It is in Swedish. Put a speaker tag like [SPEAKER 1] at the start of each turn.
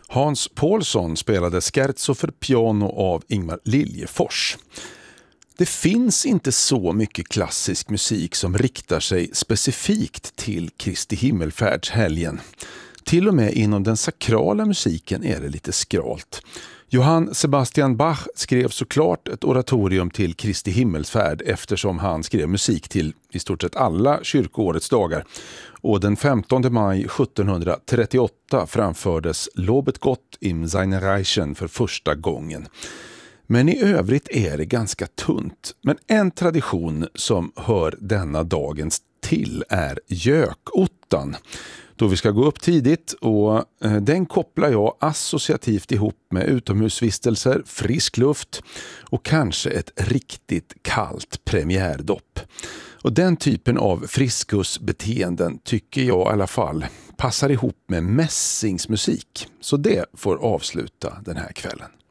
[SPEAKER 1] Hans Paulsson spelade Scherzo för piano av Ingmar Liljefors. Det finns inte så mycket klassisk musik som riktar sig specifikt till Kristi himmelfärdshelgen. Till och med inom den sakrala musiken är det lite skralt. Johann Sebastian Bach skrev såklart ett oratorium till Kristi himmelsfärd eftersom han skrev musik till i stort sett alla kyrkoårets dagar. Och den 15 maj 1738 framfördes Lobet Gott im seine Reichen för första gången. Men i övrigt är det ganska tunt. Men en tradition som hör denna dagens till är gökottan. Då vi ska gå upp tidigt och den kopplar jag associativt ihop med utomhusvistelser, frisk luft och kanske ett riktigt kallt premiärdopp. Och den typen av friskusbeteenden tycker jag i alla fall passar ihop med mässingsmusik. Så det får avsluta den här kvällen.